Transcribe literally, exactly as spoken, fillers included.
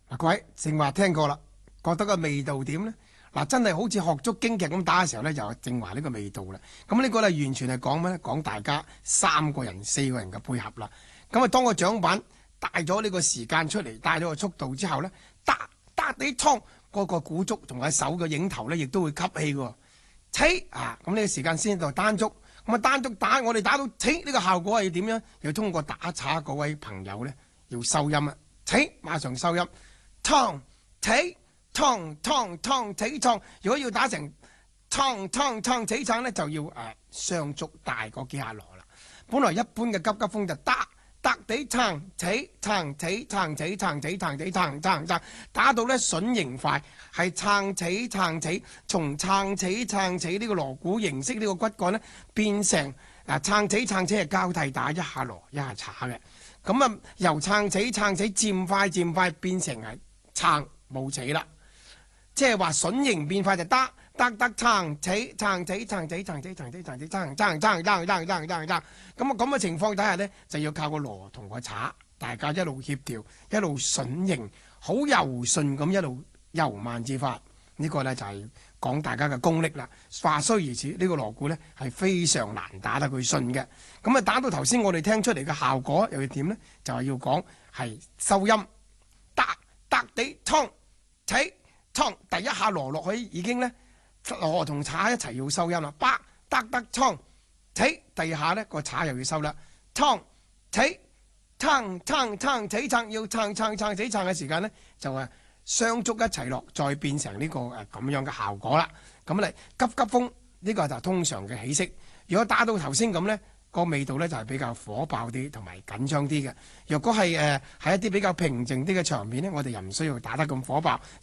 嗱，各位正話聽過啦，覺得個味道點呢？嗱，真係好似學足京劇咁打嘅時候呢，就係正話呢個味道啦。咁呢個呢，完全係講咩呢？講大家三個人、四個人嘅配合啦。咁啊，當個掌板帶咗呢個時間出嚟，帶咗個速度之後呢，嗒嗒地倉嗰個鼓足同埋手嘅影頭呢，亦都會吸氣嘅。起啊，咁呢個時間先到單足。咁啊，單足打我哋打到起呢個效果係要點樣？要通過打岔嗰位朋友呢，要收音啊！起馬上收音，倉起。倉倉倉起倉，如果要打成倉倉倉起倉咧，就要誒雙足大嗰幾下鑼啦。本來一般嘅急急風就得得地撐起撐起撐起撐起撐起撐撐撐，打到咧筍形快，係撐起撐起，從撐起撐起呢個鑼鼓形式呢個骨幹咧，變成嗱撐起撐起係交替打一下鑼一下叉嘅。咁啊由撐起撐起漸快漸快變成係撐冇起啦。即係話筍形變化就得得得撐起撐起撐起撐起撐起撐起撐撐撐撐撐撐撐撐，咁啊咁嘅情況底下呢，就要靠個鑼同個叉，大家一路協調，一路筍形，好柔順咁一路由慢至快。呢、這個呢，就係、是、講大家嘅功力啦。話雖如此，呢、這個鑼鼓呢，係非常難打得佢順嘅。咁啊打到頭先我哋聽出嚟嘅效果又要點呢？就係、是、要講係收音，得得地倉起。倉第一下鑼落去已經咧，鑼同叉一齊要收音啦。八得得倉起，第二下咧個叉又要收啦。倉起撐撐撐起撐，要撐撐撐起撐嘅時間咧，就係雙足一齊落，再變成呢、這個誒咁、呃、樣嘅效果啦。咁嚟急急風呢、這個就通常嘅起色。如果打到頭先咁咧，個味道咧就係比較火爆啲同埋緊張啲嘅。若果係誒係一啲比較平靜啲嘅場面咧，我哋又唔需要打得咁火爆。